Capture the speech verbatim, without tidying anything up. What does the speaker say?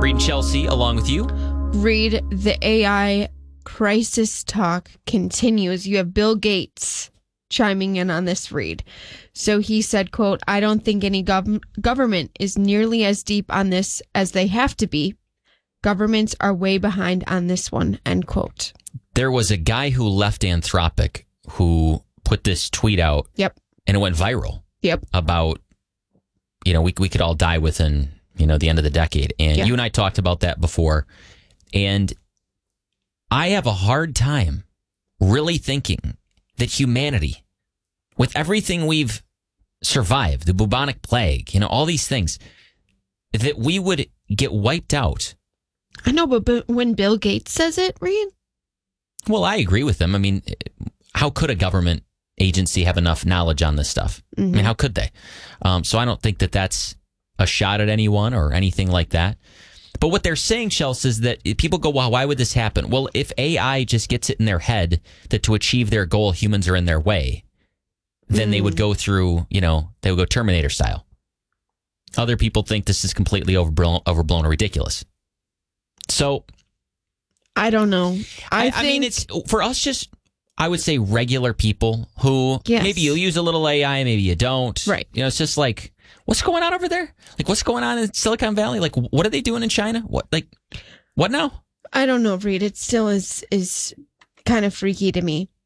Reed and Chelsea along with you. Read the A I crisis talk continues. You have Bill Gates chiming in on this read. So he said, quote, I don't think any gov- government is nearly as deep on this as they have to be. Governments are way behind on this one, end quote. There was a guy who left Anthropic who put this tweet out. Yep. And it went viral. Yep. About, you know, we we could all die within, you know, the end of the decade. And yeah. you and I talked about that before. And I have a hard time really thinking that humanity, with everything we've survived, the bubonic plague, you know, all these things, that we would get wiped out. I know, but, but when Bill Gates says it, Reed? Well, I agree with him. I mean, how could a government agency have enough knowledge on this stuff? Mm-hmm. I mean, how could they? Um, so I don't think that that's a shot at anyone or anything like that. But what they're saying, Chelsea, is that people go, well, why would this happen? Well, if A I just gets it in their head that to achieve their goal, humans are in their way, then mm. they would go through, you know, they would go Terminator style. Other people think this is completely overblown, overblown or ridiculous. So I don't know. I, I, think... I mean, it's for us just, I would say regular people who yes. maybe you use a little A I, maybe you don't. Right. You know, it's just like, what's going on over there? Like, what's going on in Silicon Valley? Like, what are they doing in China? What, like, what now? I don't know, Reed. It still is is kind of freaky to me.